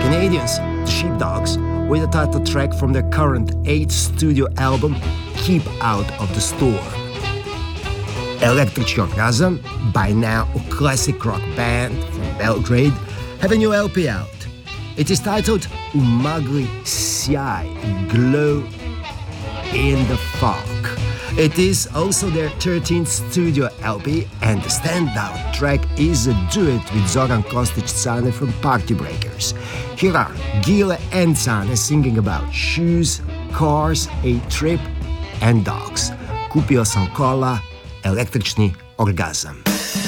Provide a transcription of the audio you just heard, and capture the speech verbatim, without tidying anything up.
Canadians, the Sheepdogs, with the title track from their current eighth studio album, Keep Out of the Storm. Electric Orgasm, by now a classic rock band from Belgrade, have a new L P out. It is titled Umagli Sjaj, Glow in the Fog. It is also their thirteenth studio L P, and the standout track is a duet with Zoran Kostic-Cane from Party Breakers. Here are Gile and Cane singing about shoes, cars, a trip and dogs. Kupio sam kola, Električni orgazam.